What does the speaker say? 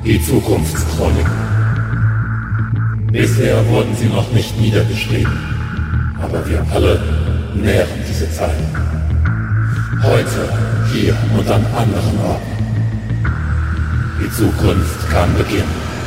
Die Zukunftschroniken. Bisher wurden sie noch nicht niedergeschrieben, aber wir alle nähren diese Zeit. Heute, hier und an anderen Orten. Die Zukunft kann beginnen.